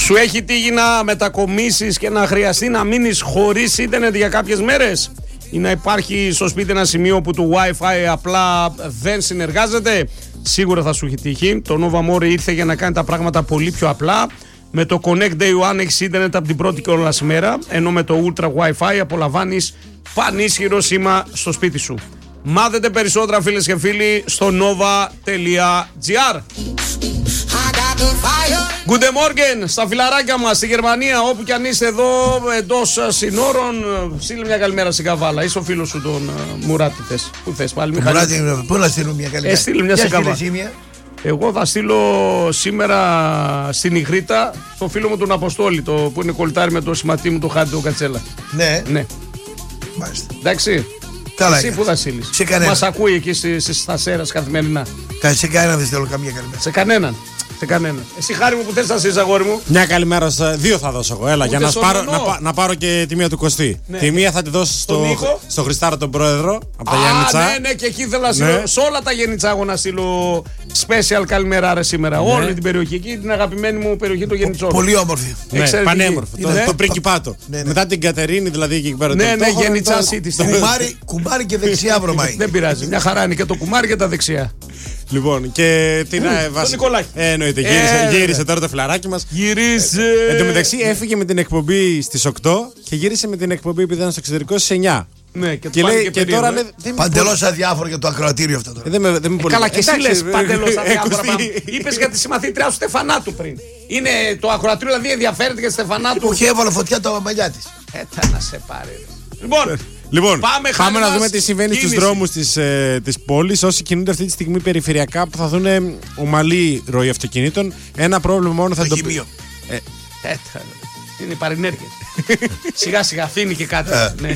Σου έχει τύχει να μετακομίσεις και να χρειαστεί να μείνεις χωρίς ίντερνετ για κάποιες μέρες ή να υπάρχει στο σπίτι ένα σημείο που το Wi-Fi απλά δεν συνεργάζεται? Σίγουρα θα σου έχει τύχει. Το Nova More ήρθε για να κάνει τα πράγματα πολύ πιο απλά. Με το Connect Day One έχεις ίντερνετ από την πρώτη κιόλας μέρα, ενώ με το Ultra Wi-Fi απολαμβάνεις πανίσχυρο σήμα στο σπίτι σου. Μάθετε περισσότερα, φίλες και φίλοι, στο nova.gr. Guten Morgen στα φιλαράκια μας στη Γερμανία, όπου κι αν είστε εδώ εντός συνόρων. Στείλε μια καλημέρα στην Καβάλα. Είσαι ο φίλος σου τον Μουράτη θες. Πού θες πάλι, Μιχάλη? Πού να στείλω μια καλημέρα? Στείλε μια στην Καβάλα. Εγώ θα στείλω σήμερα στην Ιγρήτα στο φίλο μου τον Αποστόλη, που είναι κολλητάρι με το σηματί μου το Χάντι τον Κατσέλα. Ναι. Μάλιστα. Εντάξει. Καλά. Εσύ πού θα στείλεις? Μας ακούει εκεί στα Σέρας καθημερινά. Σε κανέναν δεν στέλνω καμία καλημέρα. Σε κανέναν. Εσύ, Χάρη μου, που θες να στείλεις, αγόρι μου? Μια καλημέρα, δύο θα δώσω εγώ. Έλα, για να πάρω και τη μία του Κωστή. Ναι. Τη μία θα τη δώσω στο Χριστάρο τον πρόεδρο από τα Γιάννητσά. Ναι, και εκεί θέλω να στείλω. Σε όλα τα Γιάννητσά να στείλω special καλημέρα ρε σήμερα. Ναι. Όλη την περιοχή εκεί, την αγαπημένη μου περιοχή των Γιάννητσών. Πολύ όμορφη. Ναι, πανέμορφη. Το Πριγκιπάτο. Μετά την Κατερίνη, δηλαδή εκεί πέρα. Ναι, Γιάννητσά City. Κουμάρι και δεξιά βρωμάει. Δεν πειράζει. Μια χαρά είναι και το κουμάρι και τα δεξιά. Λοιπόν, και την Νικολάκη. Εννοείται, γύρισε τώρα το φιλαράκι μας. Γύρισε. Εν τω μεταξύ έφυγε με την εκπομπή στις 8 και γύρισε με την εκπομπή επειδή ήταν στο εξωτερικό στις 9. Ναι, και τώρα λέει. Παντελώς αδιάφορο για το ακροατήριο αυτό τώρα. Καλά, και εσύ λες παντελώς αδιάφορα. Είπες για τη συμμαθήτρια του Στεφανάτου πριν. Είναι το ακροατήριο, δηλαδή ενδιαφέρεται για τη Στεφανάτου. Που είχε έβαλε φωτιά τα μαλλιά της. Να σε πάρει. Λοιπόν, πάμε να δούμε τι συμβαίνει στους δρόμους της πόλης. Όσοι κινούνται αυτή τη στιγμή περιφερειακά, που θα δουν ομαλή ροή αυτοκινήτων. Ένα πρόβλημα μόνο θα το πει. Είναι οι παρενέργειες. Σιγά σιγά αφήνει και κάτι. Ναι.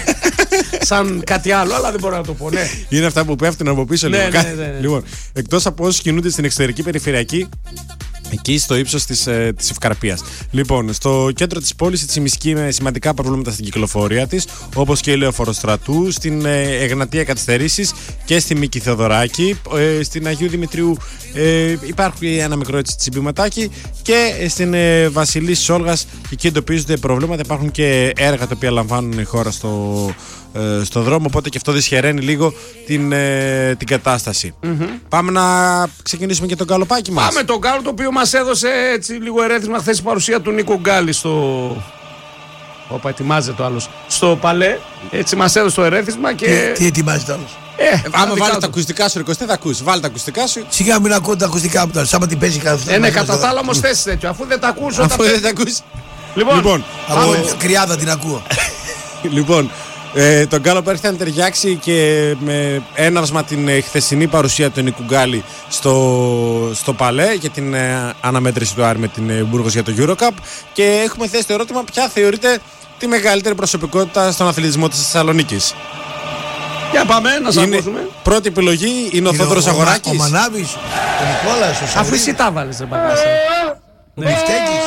Σαν κάτι άλλο, αλλά δεν μπορώ να το πω. Ναι. Είναι αυτά που πέφτουν από πίσω λίγο. Ναι. Λοιπόν, εκτός από όσους κινούνται στην εξωτερική περιφερειακή, εκεί στο ύψος της Ευκαρπίας. Λοιπόν, στο κέντρο της πόλης η Τσιμισκή με σημαντικά προβλήματα στην κυκλοφορία της, όπως και η Λεωφοροστρατού, στην Εγνατία καθυστερήσεις και στη Μίκη Θεοδωράκη. Στην Αγίου Δημητρίου υπάρχει ένα μικρό τσιμπηματάκι και στην Βασιλής Σόλγας εκεί εντοπίζονται προβλήματα. Υπάρχουν και έργα τα οποία λαμβάνουν η χώρα στο δρόμο, οπότε και αυτό δυσχεραίνει λίγο την κατάσταση. Πάμε να ξεκινήσουμε και τον γκαλοπάκι μας. Πάμε τον γκάλο, το οποίο μας έδωσε έτσι λίγο ερέθισμα χθες η παρουσία του Νίκο Γκάλη ετοιμάζεται ο άλλος στο Παλέ. Έτσι μας έδωσε το ερέθισμα και... Τι ετοιμάζει το άλλος? Άμα βάλει τα ακουστικά σου, Ρικοστέ, θα ακούσει. Βάλει τα ακουστικά σου. Σιγά μην ακούω τα ακουστικά μου τώρα. Σαν την παίζει καθόλου. Ναι, κατά τα άλλα όμως θες τέτοιο. Αφού δεν τα ακούς. Αφού δεν τα ακούσει. Λοιπόν, από κρυάδα την ακούω. Λοιπόν, τον Γκάλο έρχεται να ταιριάξει και με έναυσμα την χθεσινή παρουσία του Νίκου Γκάλη στο Παλέ για την αναμέτρηση του Άρη με την Μπούργος για το Eurocup. Και έχουμε θέσει το ερώτημα: ποια θεωρείται τη μεγαλύτερη προσωπικότητα στον αθλητισμό της Θεσσαλονίκης? Για πάμε, να σας ακούσουμε. Πρώτη επιλογή είναι ο Θόδωρος Αγοράκης. Ο Μανάβης, ο Νικόλας, ο Σαββίδης. Αφού εσύ τα βάλεις, ρε Μπαγκάσα. Ο Μπιφτέκης.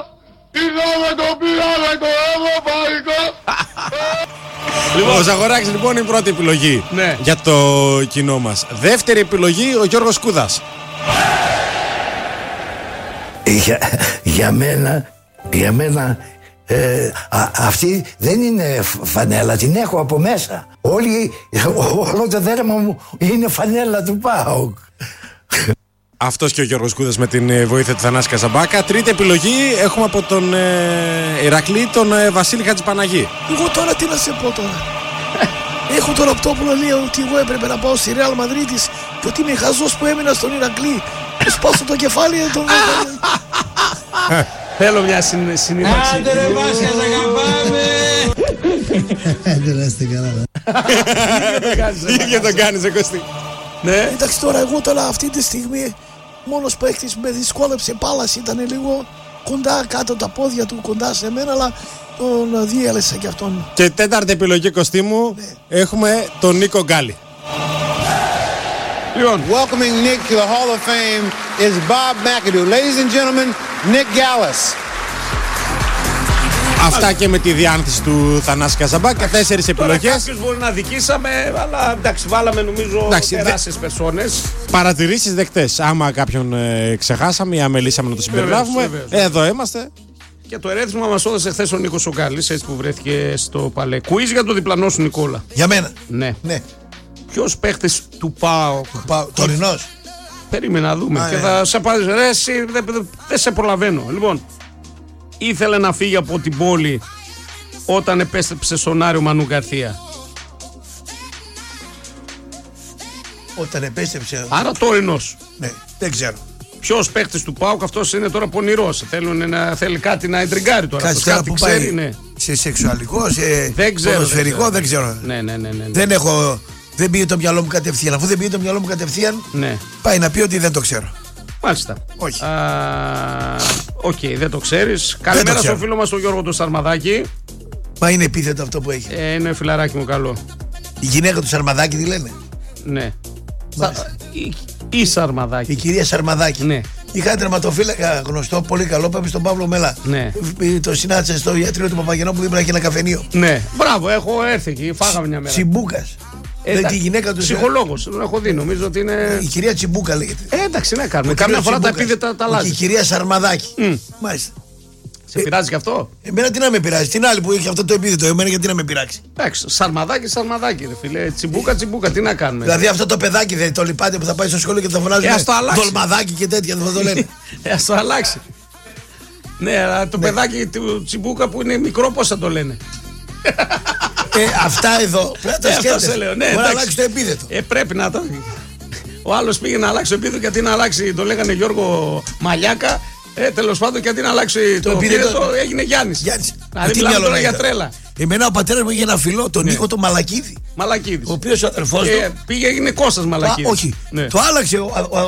Ο Ζαγοράκης λοιπόν είναι η πρώτη επιλογή για το κοινό μας. Δεύτερη επιλογή ο Γιώργος Κούδας. Για μένα αυτή δεν είναι φανέλα, την έχω από μέσα. Όλο το δέρμα μου είναι φανέλα του ΠΑΟΚ. Αυτός και ο Γιώργος Κούδας με την βοήθεια του Θανάση Καζαμπάκα. Τρίτη επιλογή έχουμε από τον Ηρακλή, τον Βασίλη Χατζηπαναγή. Εγώ τώρα τι να σε πω τώρα. Έχω τον Ραπτόπουλο, λέει ότι εγώ έπρεπε να πάω στη Ρεάλ Μαδρίτης και ότι είμαι χαζός που έμεινα στον Ηρακλή. Του σπάσω το κεφάλι τον... Θέλω μια συνέντευξη. Άντε ρε Βάσια, να καμπάμε! Δεν λάστε καλά. Ίδιο τον κάνεις, Κωστή. Ναι. Εντάξει τώρα, εγώ τώρα αυτή τη στιγμή μόνος παίκτης με δυσκόλεψε Πάλας, ήταν λίγο κοντά κάτω τα πόδια του, κοντά σε μένα, αλλά τον διέλεσα κι αυτόν. Και τέταρτη επιλογή, Κωστή μου, έχουμε τον Νίκο Γκάλη. Welcoming Nick to the Hall of Fame is Bob McAdoo. Ladies and gentlemen, Nick Gallis. Αυτά και με τη διάνθηση του Θανάση Καζαμπάκ και 4 επιλογές. Κάποιος μπορεί να δικήσαμε, αλλά εντάξει, βάλαμε νομίζω τεράστιες περσόνες. Παρατηρήσεις δεκτές. Άμα κάποιον ξεχάσαμε ή αμελήσαμε να το συμπεριλάβουμε, Βεβαίως. εδώ είμαστε. Και το ερέθισμα μας έδωσε χθες ο Νίκος Σοκάλης, έτσι που βρέθηκε στο Παλέ. Κουίζ για το διπλανό σου, Νικόλα. Για μένα. Ναι. Ναι. Ποιος παίχτης του ΠΑΟΚ? Τωρινός. Περίμενα να δούμε. Και θα σε απαντήσω. Ρε, εσύ δεν σε προλαβαίνω. Λοιπόν, ήθελε να φύγει από την πόλη όταν επέστρεψε στον Άριο Μανού Γκαρθία. Όταν επέστρεψε. Άρα τωρινός. Ναι, δεν ξέρω. Ποιος παίχτης του ΠΑΟΚ, αυτός είναι τώρα πονηρός. Θέλει κάτι να εντριγκάρει τώρα. Κάτσε Αυτός τώρα κάτι που ξέρει, πάει ναι. σε σεξουαλικό, σε Δεν ξέρω, ποδοσφαιρικό, δεν ξέρω. Ναι. Δεν πήγε το μυαλό μου κατευθείαν. Αφού δεν πήγε το μυαλό μου κατευθείαν, Ναι. πάει να πει ότι δεν το ξέρω. Μάλιστα. Όχι. Οκ, δεν το ξέρεις. Καλημέρα ξέρω. στο φίλο μας τον Γιώργο τον Σαρμαδάκη. Μα είναι επίθετο αυτό που έχει. Είναι φιλαράκι μου καλό. Η γυναίκα του Σαρμαδάκη τι λένε. Ναι. Μάλιστα. Η Σαρμαδάκη. Η κυρία Σαρμαδάκη. Ναι. Είχα τερματοφύλακα γνωστό, πολύ καλό, πάμε στον Παύλο Μελά. Ναι. Το συνάντησε στο ιατρείο του Παπαγενόπουλου, δίπλα έχει ένα καφενείο. Ναι. Μπράβο, έχω έρθει εκεί. Φάγαμε μια μέρα. Τσιμπούκα. Εντάξει, τη γυναίκα του. ψυχολόγος, τον έχω δει. Νομίζω ότι είναι. Η κυρία Τσιμπούκα λέγεται. Εντάξει, ναι, κάνουμε. Ο Καμιά κύριος φορά τα Τσιμπούκας. επίθετα τα Και η αλλάζει. κυρία Σαρμαδάκη. Μάλιστα. Σε πειράζει και αυτό? Εμένα τι να με πειράζει. Την άλλη που έχει αυτό το επίθετο, εμένα γιατί να με πειράξει. Εντάξει, Σαρμαδάκη, ρε φίλε. Τσιμπούκα, τι να κάνουμε. Δηλαδή αυτό το παιδάκι δεν το λυπάται που θα πάει στο σχολείο και θα φωνάζει. ας το αλλάξει. Δολμαδάκι και τέτοια, δεν θα το λένε. Ας το αλλάξει. Ναι, αλλά το παιδάκι του Τσιμπούκα που είναι μικρό, πώς θα το λένε. Αυτά εδώ πρέπει να τα Αυτό σε σκέφτεσαι. λέω, ναι, Μπορεί να εντάξει. αλλάξει το επίθετο. Πρέπει να το. Ο άλλος πήγε να αλλάξει το επίθετο, γιατί να αλλάξει, το λέγανε Γιώργο Μαλιάκα. Τέλος πάντων, γιατί να αλλάξει το επίθετο, έγινε Γιάννης. Γιάννης. Δηλαδή, Τι μιλάμε μυαλό τώρα να για έχει. τρέλα. Εμένα ο πατέρας μου είχε ένα φιλό, τον Νίκο το Μαλακίδη. Μαλακίδης. Ο οποίος ο αδερφός του. Πήγε, έγινε Κώστας Μαλακίδης. Όχι. Ναι. Το άλλαξε